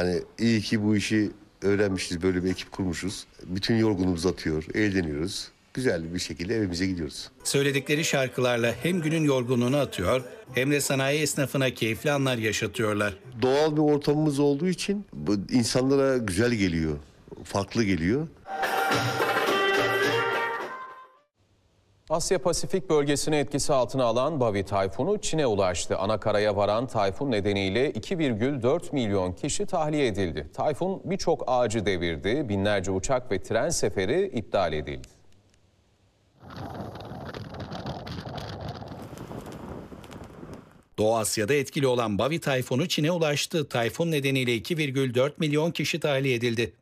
Hani iyi ki bu işi öğrenmişiz, böyle bir ekip kurmuşuz. Bütün yorgunluğumuzu atıyor, eğleniyoruz. Güzel bir şekilde evimize gidiyoruz. Söyledikleri şarkılarla hem günün yorgunluğunu atıyor hem de sanayi esnafına keyifli anlar yaşatıyorlar. Doğal bir ortamımız olduğu için bu insanlara güzel geliyor, farklı geliyor. Asya Pasifik bölgesini etkisi altına alan Bavi tayfunu Çin'e ulaştı. Anakaraya varan tayfun nedeniyle 2,4 milyon kişi tahliye edildi. Tayfun birçok ağacı devirdi, binlerce uçak ve tren seferi iptal edildi. Doğu Asya'da etkili olan Bavi tayfunu Çin'e ulaştı. Tayfun nedeniyle 2,4 milyon kişi tahliye edildi.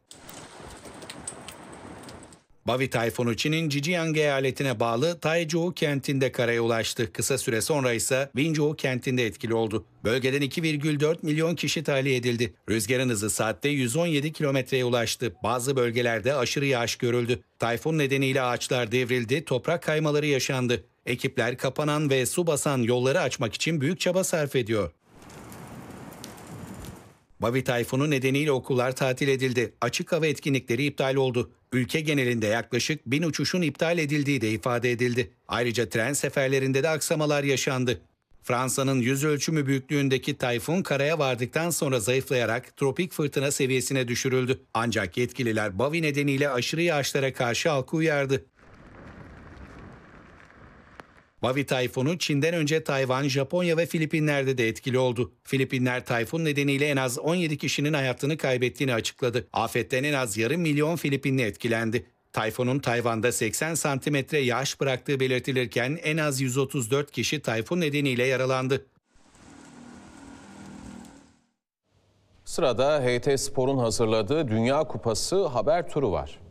Bavi tayfunu Çin'in Zhejiang eyaletine bağlı Taizhou kentinde karaya ulaştı. Kısa süre sonra ise Wenzhou kentinde etkili oldu. Bölgeden 2,4 milyon kişi tahliye edildi. Rüzgarın hızı saatte 117 kilometreye ulaştı. Bazı bölgelerde aşırı yağış görüldü. Tayfun nedeniyle ağaçlar devrildi, toprak kaymaları yaşandı. Ekipler kapanan ve su basan yolları açmak için büyük çaba sarf ediyor. Bavi tayfunu nedeniyle okullar tatil edildi. Açık hava etkinlikleri iptal oldu. Ülke genelinde yaklaşık 1000 uçuşun iptal edildiği de ifade edildi. Ayrıca tren seferlerinde de aksamalar yaşandı. Fransa'nın yüz ölçümü büyüklüğündeki tayfun karaya vardıktan sonra zayıflayarak tropik fırtına seviyesine düşürüldü. Ancak yetkililer Bavi nedeniyle aşırı yağışlara karşı halkı uyardı. Bavi tayfunu Çin'den önce Tayvan, Japonya ve Filipinler'de de etkili oldu. Filipinler tayfun nedeniyle en az 17 kişinin hayatını kaybettiğini açıkladı. Afetten en az yarım milyon Filipinli etkilendi. Tayfunun Tayvan'da 80 santimetre yağış bıraktığı belirtilirken en az 134 kişi tayfun nedeniyle yaralandı. Sırada HT Spor'un hazırladığı Dünya Kupası haber turu var.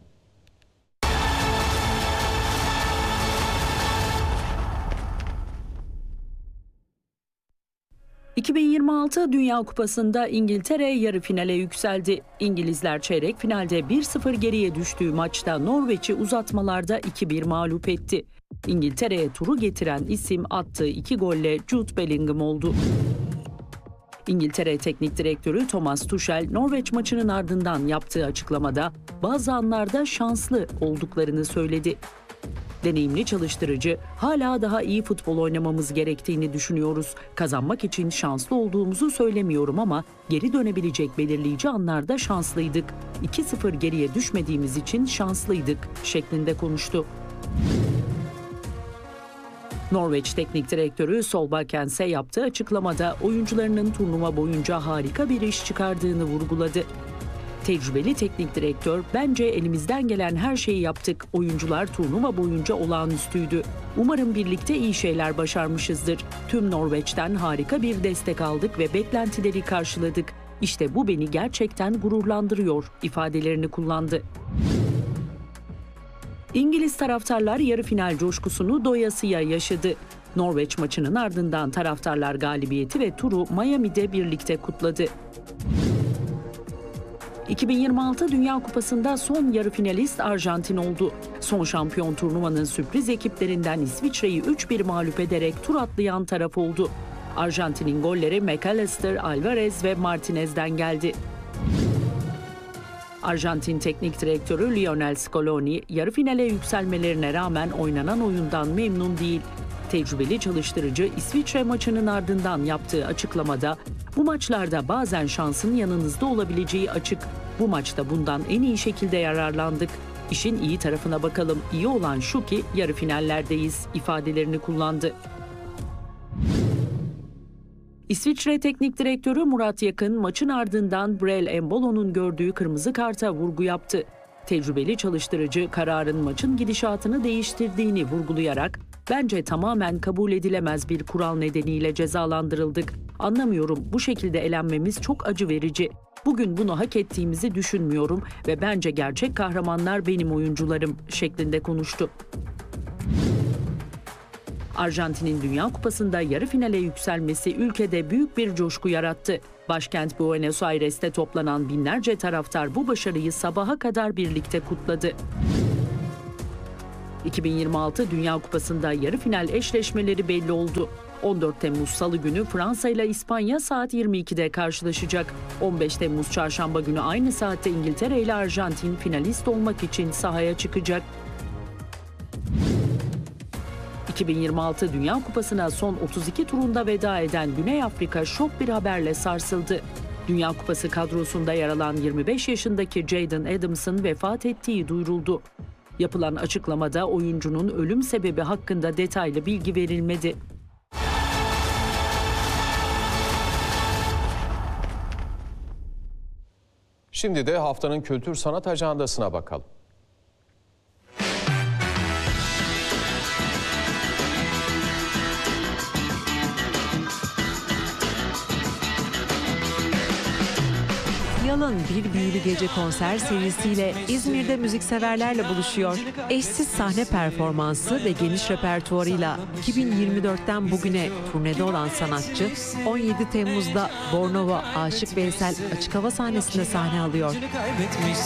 2026 Dünya Kupası'nda İngiltere yarı finale yükseldi. İngilizler çeyrek finalde 1-0 geriye düştüğü maçta Norveç'i uzatmalarda 2-1 mağlup etti. İngiltere'ye turu getiren isim attığı 2 golle Jude Bellingham oldu. İngiltere Teknik Direktörü Thomas Tuchel, Norveç maçının ardından yaptığı açıklamada bazı anlarda şanslı olduklarını söyledi. Deneyimli çalıştırıcı, hala daha iyi futbol oynamamız gerektiğini düşünüyoruz. Kazanmak için şanslı olduğumuzu söylemiyorum ama geri dönebilecek belirleyici anlarda şanslıydık. 2-0 geriye düşmediğimiz için şanslıydık şeklinde konuştu. Norveç Teknik Direktörü Solbakken yaptığı açıklamada oyuncularının turnuva boyunca harika bir iş çıkardığını vurguladı. Tecrübeli teknik direktör, bence elimizden gelen her şeyi yaptık. Oyuncular turnuva boyunca olağanüstüydü. Umarım birlikte iyi şeyler başarmışızdır. Tüm Norveç'ten harika bir destek aldık ve beklentileri karşıladık. İşte bu beni gerçekten gururlandırıyor ifadelerini kullandı. İngiliz taraftarlar yarı final coşkusunu doyasıya yaşadı. Norveç maçının ardından taraftarlar galibiyeti ve turu Miami'de birlikte kutladı. 2026 Dünya Kupası'nda son yarı finalist Arjantin oldu. Son şampiyon turnuvanın sürpriz ekiplerinden İsviçre'yi 3-1 mağlup ederek tur atlayan taraf oldu. Arjantin'in golleri McAllister, Alvarez ve Martinez'den geldi. Arjantin Teknik Direktörü Lionel Scaloni, yarı finale yükselmelerine rağmen oynanan oyundan memnun değil. Tecrübeli çalıştırıcı İsviçre maçının ardından yaptığı açıklamada, bu maçlarda bazen şansın yanınızda olabileceği açık. Bu maçta bundan en iyi şekilde yararlandık. İşin iyi tarafına bakalım. İyi olan şu ki yarı finallerdeyiz ifadelerini kullandı. İsviçre Teknik Direktörü Murat Yakın maçın ardından Brel Embolo'nun gördüğü kırmızı karta vurgu yaptı. Tecrübeli çalıştırıcı kararın maçın gidişatını değiştirdiğini vurgulayarak, bence tamamen kabul edilemez bir kural nedeniyle cezalandırıldık. Anlamıyorum, bu şekilde elenmemiz çok acı verici. Bugün bunu hak ettiğimizi düşünmüyorum ve bence gerçek kahramanlar benim oyuncularım şeklinde konuştu. Arjantin'in Dünya Kupası'nda yarı finale yükselmesi ülkede büyük bir coşku yarattı. Başkent Buenos Aires'te toplanan binlerce taraftar bu başarıyı sabaha kadar birlikte kutladı. 2026 Dünya Kupası'nda yarı final eşleşmeleri belli oldu. 14 Temmuz Salı günü Fransa ile İspanya saat 22'de karşılaşacak. 15 Temmuz Çarşamba günü aynı saatte İngiltere ile Arjantin finalist olmak için sahaya çıkacak. 2026 Dünya Kupası'na son 32 turunda veda eden Güney Afrika şok bir haberle sarsıldı. Dünya Kupası kadrosunda yer alan 25 yaşındaki Jayden Adams'ın vefat ettiği duyuruldu. Yapılan açıklamada oyuncunun ölüm sebebi hakkında detaylı bilgi verilmedi. Şimdi de haftanın kültür sanat ajandasına bakalım. Yalın bir büyülü gece konser serisiyle İzmir'de müzikseverlerle buluşuyor. Eşsiz sahne performansı ve geniş repertuarıyla 2024'ten bugüne turnede olan sanatçı 17 Temmuz'da Bornova Aşık Veysel açık hava sahnesinde sahne alıyor.